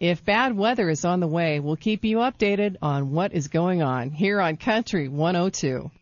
If bad weather is on the way, we'll keep you updated on what is going on here on Country 102.